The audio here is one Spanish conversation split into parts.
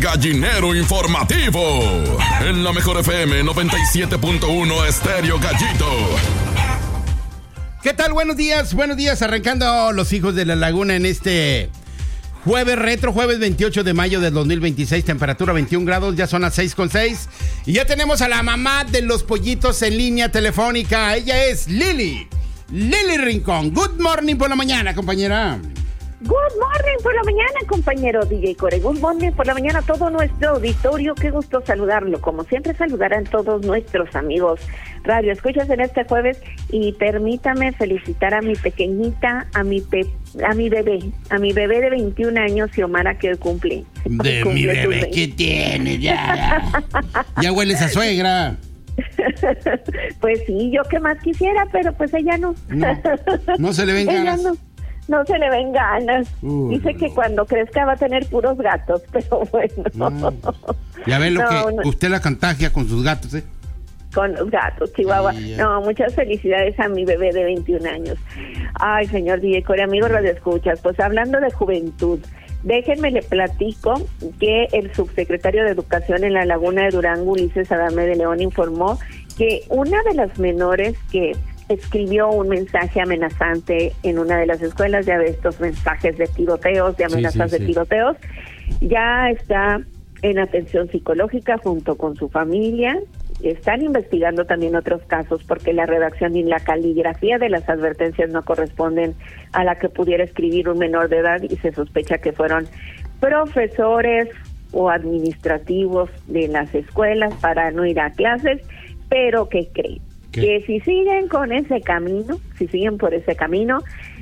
Gallinero informativo. En la Mejor FM 97.1 Estéreo Gallito. ¿Qué tal? Buenos días. Arrancando los hijos de la laguna en este jueves retro, jueves 28 de mayo del 2026, temperatura 21 grados, ya son las 6:06. Y ya tenemos a la mamá de los pollitos en línea telefónica. Ella es Lili Rincón. Good morning por la mañana, compañera. Good morning por la mañana, compañero DJ Core. Good morning por la mañana a todo nuestro auditorio. Qué gusto saludarlo. Como siempre, saludarán todos nuestros amigos radio escuchas en este jueves. Y permítame felicitar a mi pequeñita, a mi bebé de 21 años, Xiomara, que hoy cumple. De mi bebé, ¿qué tiene? Ya hueles a suegra. Pues sí, yo que más quisiera, pero pues ella no. No se le ven ganas. No se le ven ganas. Dice que cuando crezca va a tener puros gatos, pero bueno. Ya ven lo que usted la contagia con sus gatos, ¿eh? Con los gatos, Chihuahua. No, muchas felicidades a mi bebé de 21 años. Ay, señor DJ Core, amigos radioescuchas, pues hablando de juventud, déjenme le platico que el subsecretario de Educación en la Laguna de Durango, Ulises Adame de León, informó que una de las menores que escribió un mensaje amenazante en una de las escuelas, ya de estos mensajes de tiroteos, de amenazas de tiroteos, ya está en atención psicológica junto con su familia. Están investigando también otros casos porque la redacción y la caligrafía de las advertencias no corresponden a la que pudiera escribir un menor de edad y se sospecha que fueron profesores o administrativos de las escuelas para no ir a clases, pero ¿qué creen? Que si siguen con ese camino, si siguen por ese camino,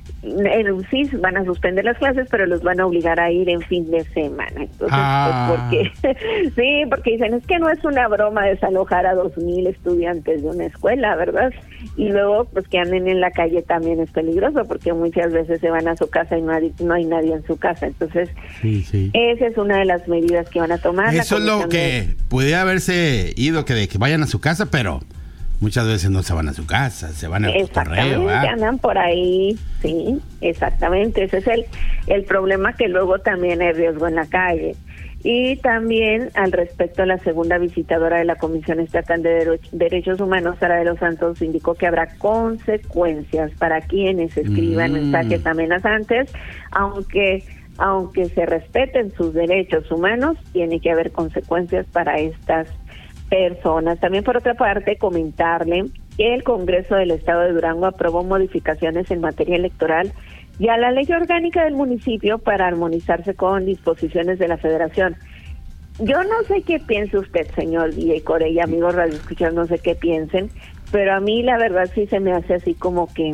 en un CIS van a suspender las clases, pero los van a obligar a ir en fin de semana. Entonces, pues porque dicen, es que no es una broma desalojar a 2,000 estudiantes de una escuela, ¿verdad? Y luego, pues que anden en la calle también es peligroso, porque muchas veces se van a su casa y no hay nadie en su casa. Entonces, esa es una de las medidas que van a tomar. Eso es lo que pudiera haberse ido, que vayan a su casa, pero muchas veces no se van a su casa, se van al cotorreo, ¿verdad? Andan por ahí, sí, exactamente. Ese es el problema, que luego también hay riesgo en la calle. Y también al respecto, la segunda visitadora de la Comisión Estatal de Derechos Humanos, Sara de los Santos, indicó que habrá consecuencias para quienes escriban mensajes amenazantes, aunque se respeten sus derechos humanos, tiene que haber consecuencias para estas personas. También, por otra parte, comentarle que el Congreso del Estado de Durango aprobó modificaciones en materia electoral y a la ley orgánica del municipio para armonizarse con disposiciones de la Federación. Yo no sé qué piense usted, señor DJ Core, y amigos radioescuchas, no sé qué piensen, pero a mí la verdad sí se me hace así como que,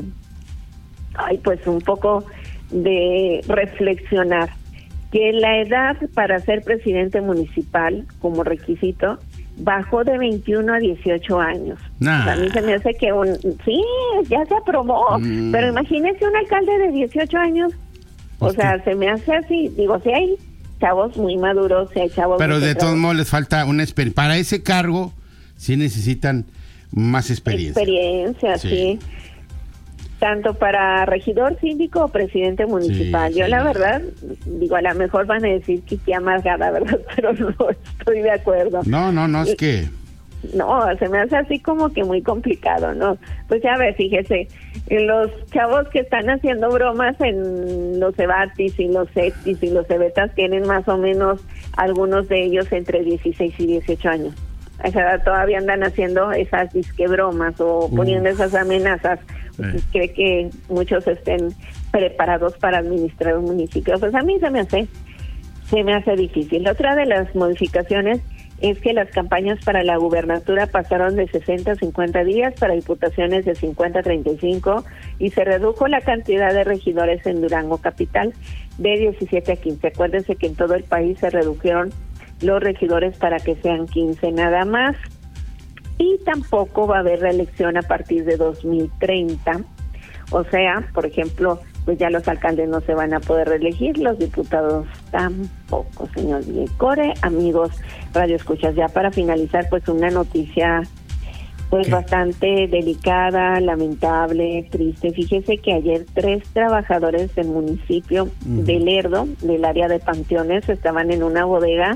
pues un poco de reflexionar, que la edad para ser presidente municipal como requisito bajó de 21 a 18 años. A mí se me hace que ya se aprobó, pero imagínese un alcalde de 18 años. O sea, se me hace así. Digo, si hay chavos muy maduros, si hay chavos... Pero de todos modos les falta una experiencia. Para ese cargo sí necesitan más experiencia. Experiencia, sí. Tanto para regidor, síndico o presidente municipal. Yo la verdad, digo, a lo mejor van a decir que qué amargada, ¿verdad? Pero no estoy de acuerdo. No, es que... No, se me hace así como que muy complicado, ¿no? Pues ya ves, fíjese, los chavos que están haciendo bromas en los Ebatis y los Cetis y los Cebetas tienen más o menos, algunos de ellos, entre 16 y 18 años. O sea, todavía andan haciendo esas disque bromas o poniendo esas amenazas. Cree que muchos estén preparados para administrar un municipio. Pues a mí se me hace difícil. Otra de las modificaciones es que las campañas para la gubernatura pasaron de 60 a 50 días, para diputaciones de 50 a 35, y se redujo la cantidad de regidores en Durango capital de 17 a 15. Acuérdense que en todo el país se redujeron los regidores para que sean 15 nada más. Y tampoco va a haber reelección a partir de 2030. O sea, por ejemplo, pues ya los alcaldes no se van a poder reelegir, los diputados tampoco, señor Core. Amigos radioescuchas, ya para finalizar, pues una noticia pues bastante delicada, lamentable, triste. Fíjese que ayer 3 trabajadores del municipio de Lerdo, del área de Panteones, estaban en una bodega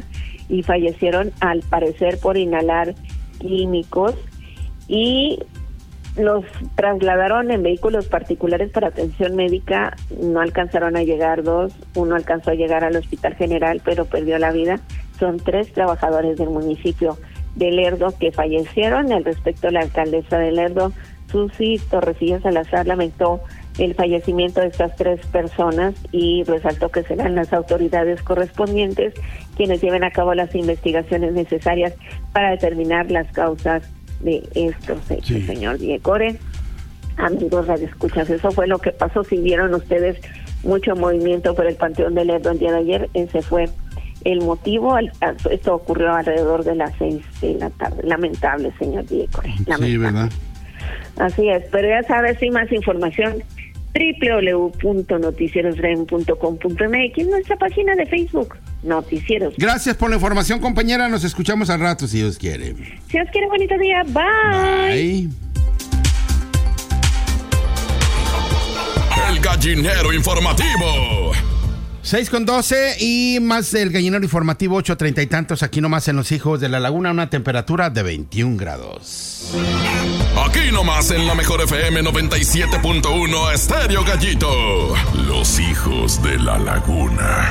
y fallecieron al parecer por inhalar químicos, y los trasladaron en vehículos particulares para atención médica. No alcanzaron a llegar dos, uno alcanzó a llegar al Hospital General, pero perdió la vida. Son 3 trabajadores del municipio de Lerdo que fallecieron. Al respecto, la alcaldesa de Lerdo, Susi Torrecilla Salazar, lamentó el fallecimiento de estas 3 personas y resaltó que serán las autoridades correspondientes quienes lleven a cabo las investigaciones necesarias para determinar las causas de estos hechos. Sí. Señor Diecore, amigos radioescuchas, eso fue lo que pasó. Si vieron ustedes mucho movimiento por el Panteón de Lerdo el día de ayer, ese fue el motivo. Esto ocurrió alrededor de las 6 de la tarde. Lamentable, señor Diecore. Sí, ¿verdad? Así es, pero ya sabes, sin más información, www.noticierosren.com.mx, nuestra página de Facebook, Noticieros. Gracias por la información, compañera. Nos escuchamos al rato, si Dios quiere. Si Dios quiere, bonito día. Bye. Bye. El gallinero informativo. 6:12 y más del gallinero informativo, 8:30 y tantos, aquí nomás en Los Hijos de la Laguna, una temperatura de 21 grados. Aquí nomás en la mejor FM 97.1 Estéreo Gallito. Los Hijos de la Laguna.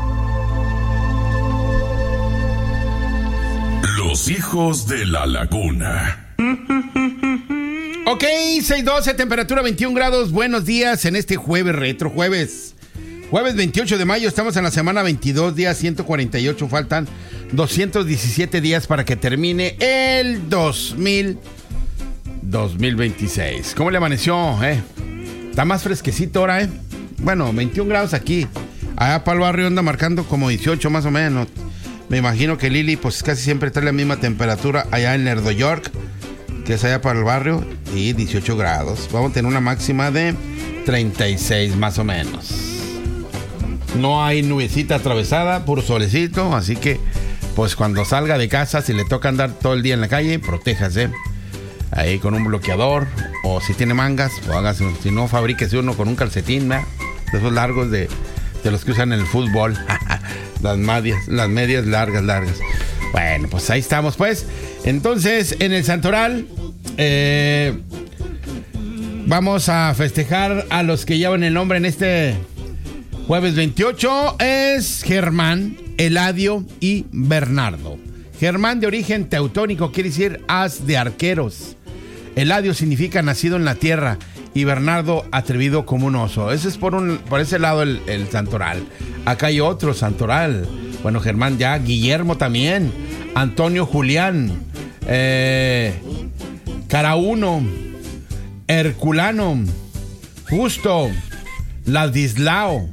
Los Hijos de la Laguna. Ok, 6:12, temperatura 21 grados. Buenos días en este jueves retro, jueves 28 de mayo. Estamos en la semana 22, días 148. Faltan 217 días para que termine el 2026. ¿Cómo le amaneció? Está más fresquecito ahora, Bueno, 21 grados aquí. Allá para el barrio anda marcando como 18 más o menos. Me imagino que Lili pues casi siempre trae la misma temperatura allá en Lerdo York, que es allá para el barrio, y 18 grados. Vamos a tener una máxima de 36 más o menos. No hay nubecita atravesada, puro solecito, así que pues cuando salga de casa, si le toca andar todo el día en la calle, protéjase ahí con un bloqueador, o si tiene mangas, pues hágase, si no, fabríquese uno con un calcetín, ¿verdad? De esos largos de los que usan en el fútbol. las medias largas. Bueno, pues ahí estamos, pues. Entonces, en el Santoral vamos a festejar a los que llevan el nombre en este jueves 28. Es Germán, Eladio y Bernardo. Germán, de origen teutónico, quiere decir haz de arqueros. Eladio significa nacido en la tierra, y Bernardo, atrevido como un oso. Ese es por ese lado el Santoral. Acá hay otro Santoral. Bueno, Germán ya, Guillermo también, Antonio, Julián, Carauno, Herculano, Justo, Ladislao,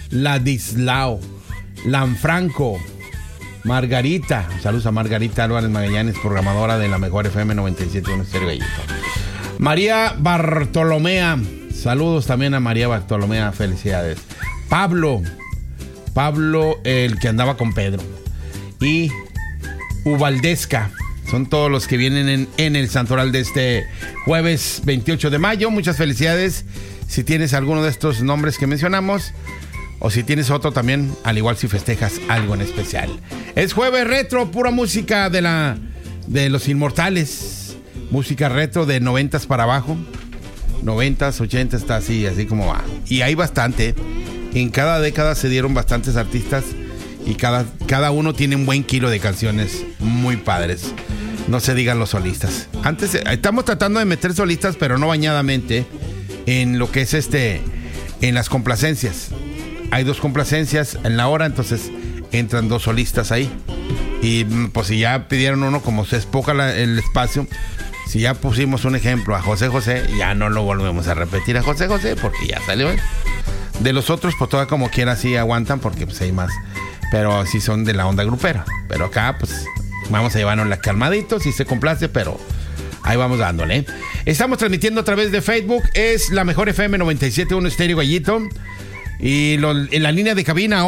Lanfranco, Margarita. Saludos a Margarita Álvarez Magallanes, programadora de la mejor FM 97.1 Estéreo Gallito. María Bartolomea, saludos también a María Bartolomea, felicidades. Pablo, el que andaba con Pedro. Y Ubaldesca, son todos los que vienen en el Santoral de este jueves 28 de mayo. Muchas felicidades si tienes alguno de estos nombres que mencionamos, o si tienes otro también, al igual si festejas algo en especial. Es jueves retro, pura música de los inmortales. Música retro de 90s para abajo. 90s, 80s, está así como va. Y hay bastante. En cada década se dieron bastantes artistas, y cada uno tiene un buen kilo de canciones muy padres. No se digan los solistas. Antes estamos tratando de meter solistas, pero no bañadamente, en lo que es en las complacencias. Hay 2 complacencias en la hora, entonces entran 2 solistas ahí. Y pues si ya pidieron uno, como se es poca el espacio, si ya pusimos un ejemplo a José José, ya no lo volvemos a repetir a José José, porque ya salió. De los otros, pues todavía como quiera sí aguantan, porque pues hay más, pero sí son de la onda grupera. Pero acá pues vamos a llevarnos la calmadito, si se complace, pero ahí vamos dándole. Estamos transmitiendo a través de Facebook, es la mejor FM 97.1 Estéreo Gallito. Y en la línea de cabina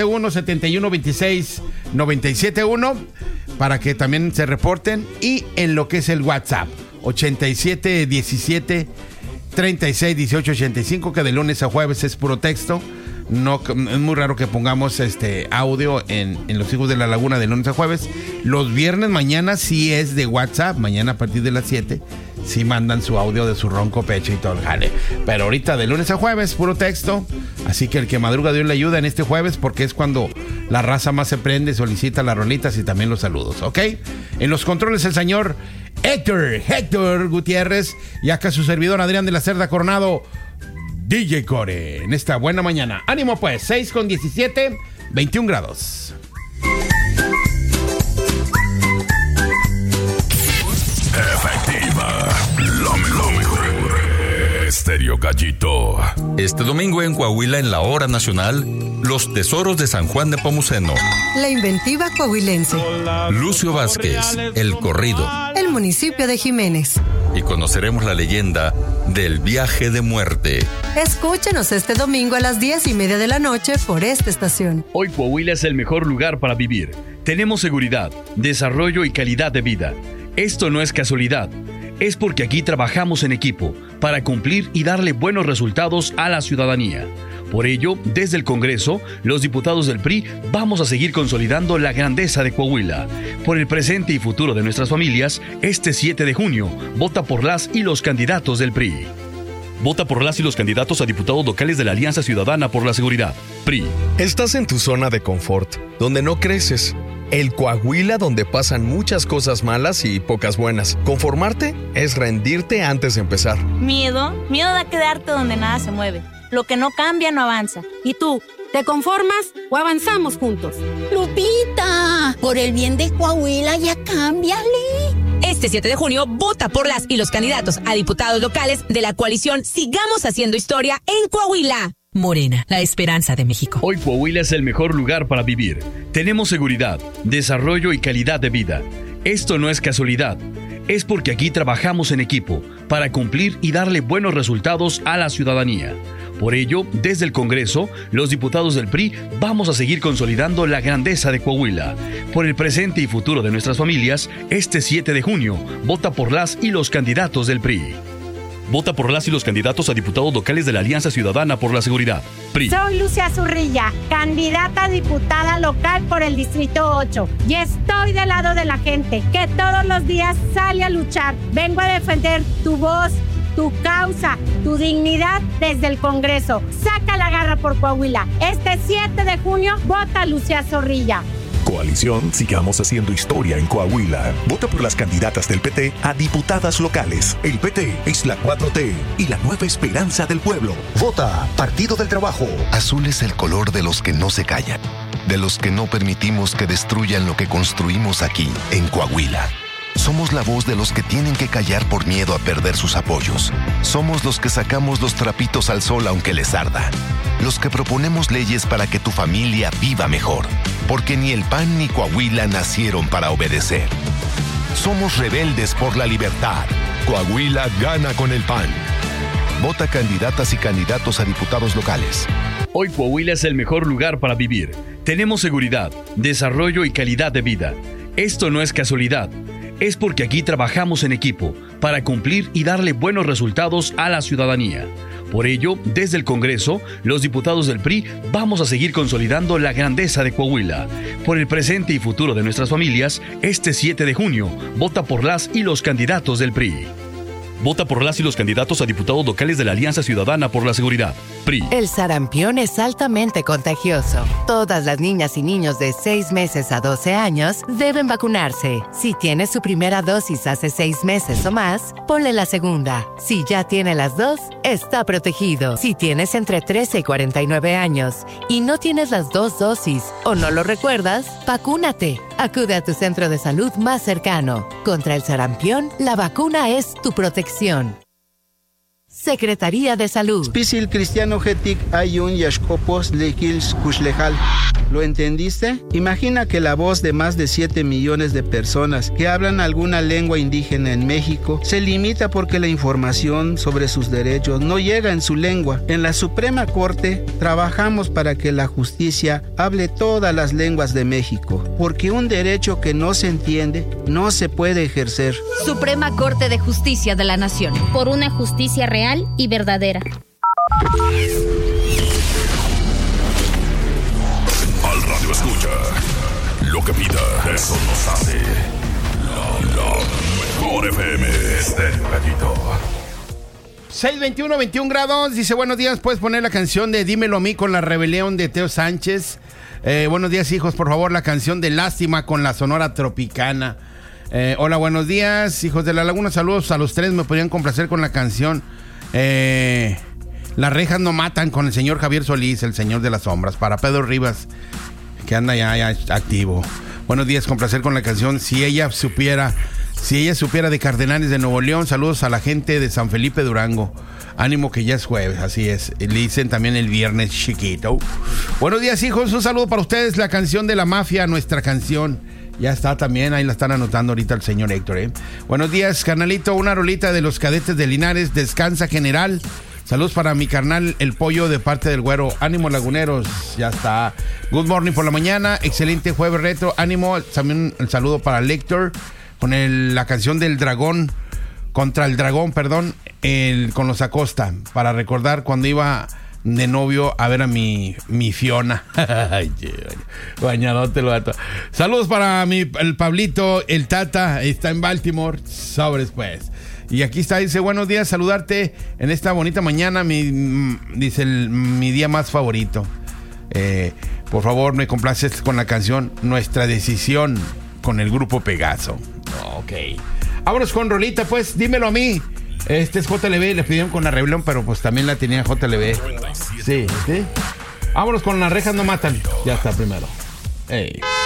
871-7126-971 para que también se reporten. Y en lo que es el WhatsApp 8717-361885, que de lunes a jueves es puro texto. No, es muy raro que pongamos audio en Los Hijos de la Laguna de lunes a jueves. Los viernes mañana sí es de WhatsApp, mañana a partir de las 7 sí mandan su audio de su ronco pecho y todo el jale. Pero ahorita de lunes a jueves, puro texto. Así que el que madruga Dios le ayuda en este jueves, porque es cuando la raza más se prende, solicita las rolitas y también los saludos, ¿ok? En los controles el señor Héctor Gutiérrez, y acá su servidor Adrián de la Cerda Coronado, DJ Core, en esta buena mañana. Ánimo pues, 6:17, 21 grados. Efectiva, lo mejor. Estéreo Gallito. Este domingo en Coahuila, en la hora nacional, los tesoros de San Juan de Pomuceno. La inventiva coahuilense. Lucio Vázquez, el corrido. El municipio de Jiménez. Y conoceremos la leyenda del viaje de muerte. Escúchenos este domingo a las 10:30 de la noche por esta estación. Hoy Coahuila es el mejor lugar para vivir. Tenemos seguridad, desarrollo y calidad de vida. Esto no es casualidad. Es porque aquí trabajamos en equipo para cumplir y darle buenos resultados a la ciudadanía. Por ello, desde el Congreso, los diputados del PRI vamos a seguir consolidando la grandeza de Coahuila. Por el presente y futuro de nuestras familias, este 7 de junio, vota por las y los candidatos del PRI. Vota por las y los candidatos a diputados locales de la Alianza Ciudadana por la Seguridad, PRI. Estás en tu zona de confort, donde no creces. El Coahuila donde pasan muchas cosas malas y pocas buenas. Conformarte es rendirte antes de empezar. Miedo da quedarte donde nada se mueve. Lo que no cambia no avanza. ¿Y tú? ¿Te conformas o avanzamos juntos? Lupita, por el bien de Coahuila ya cámbiale. Este 7 de junio, vota por las y los candidatos a diputados locales de la coalición Sigamos Haciendo Historia en Coahuila. Morena, la esperanza de México. Hoy Coahuila es el mejor lugar para vivir. Tenemos seguridad, desarrollo y calidad de vida. Esto no es casualidad. Es porque aquí trabajamos en equipo para cumplir y darle buenos resultados a la ciudadanía. Por ello, desde el Congreso, los diputados del PRI vamos a seguir consolidando la grandeza de Coahuila. Por el presente y futuro de nuestras familias, este 7 de junio, vota por las y los candidatos del PRI. Vota por las y los candidatos a diputados locales de la Alianza Ciudadana por la Seguridad, PRI. Soy Lucia Zurrilla, candidata a diputada local por el Distrito 8. Y estoy del lado de la gente, que todos los días sale a luchar. Vengo a defender tu voz, tu causa, tu dignidad desde el Congreso. Saca la garra por Coahuila. Este 7 de junio, vota Lucia Zorrilla. Coalición Sigamos Haciendo Historia en Coahuila. Vota por las candidatas del PT a diputadas locales. El PT es la 4T y la nueva esperanza del pueblo. Vota Partido del Trabajo. Azul es el color de los que no se callan, de los que no permitimos que destruyan lo que construimos aquí, en Coahuila. Somos la voz de los que tienen que callar por miedo a perder sus apoyos. Somos los que sacamos los trapitos al sol aunque les arda. Los que proponemos leyes para que tu familia viva mejor. Porque ni el PAN ni Coahuila nacieron para obedecer. Somos rebeldes por la libertad. Coahuila gana con el PAN. Vota candidatas y candidatos a diputados locales. Hoy Coahuila es el mejor lugar para vivir. Tenemos seguridad, desarrollo y calidad de vida. Esto no es casualidad. Es porque aquí trabajamos en equipo para cumplir y darle buenos resultados a la ciudadanía. Por ello, desde el Congreso, los diputados del PRI vamos a seguir consolidando la grandeza de Coahuila. Por el presente y futuro de nuestras familias, este 7 de junio, vota por las y los candidatos del PRI. Vota por las y los candidatos a diputados locales de la Alianza Ciudadana por la Seguridad, PRI. El sarampión es altamente contagioso. Todas las niñas y niños de 6 meses a 12 años deben vacunarse. Si tiene su primera dosis hace 6 meses o más, ponle la segunda. Si ya tiene las 2, está protegido. Si tienes entre 13 y 49 años y no tienes las 2 dosis o no lo recuerdas, vacúnate. Acude a tu centro de salud más cercano. Contra el sarampión, la vacuna es tu protección. Secretaría de Salud. Spisil Cristiano Getic Ayun Yashkopos Lekils Kushlejal. ¿Lo entendiste? Imagina que la voz de más de 7 millones de personas que hablan alguna lengua indígena en México se limita porque la información sobre sus derechos no llega en su lengua. En la Suprema Corte trabajamos para que la justicia hable todas las lenguas de México, porque un derecho que no se entiende no se puede ejercer. Suprema Corte de Justicia de la Nación. Por una justicia real y verdadera. lo que pida. Eso nos hace la mejor FM. Estéreo Gallito. 6:21, 21 grados. Dice, buenos días, ¿puedes poner la canción de Dímelo a mí con la rebelión de Teo Sánchez? Buenos días, hijos, por favor, la canción de Lástima con la Sonora Tropicana. Hola, buenos días, hijos de la Laguna, saludos a los tres, me podrían complacer con la canción Las rejas no matan con el señor Javier Solís, el señor de las sombras, para Pedro Rivas, que anda ya activo. Buenos días, complacer con la canción Si ella supiera de Cardenales de Nuevo León. Saludos a la gente de San Felipe Durango. Ánimo que ya es jueves, así es. Le dicen también el viernes chiquito. Buenos días, hijos, un saludo para ustedes. La canción de La Mafia, nuestra canción. Ya está también, ahí la están anotando ahorita el señor Héctor, Buenos días, carnalito, una rolita de los Cadetes de Linares, Descansa General. Saludos para mi carnal El Pollo de parte del Güero. Ánimo, laguneros, ya está. Good morning por la mañana, excelente jueves retro. Ánimo, también el saludo para Héctor con la canción del dragón, contra el dragón, perdón, con los Acosta, para recordar cuando iba de novio a ver a mi Fiona. Bañadote lo gato. Saludos para el Pablito, el Tata, está en Baltimore. Sobres pues. Y aquí está, dice, buenos días, saludarte en esta bonita mañana, dice mi día más favorito. Por favor, me complaces con la canción Nuestra Decisión con el grupo Pegaso. Ok. Vámonos con rolita, pues, dímelo a mí. Este es JLB, le pidieron con la rebelión, pero pues también la tenía JLB. Sí. Vámonos con Las rejas no matan. Ya está primero. Hey.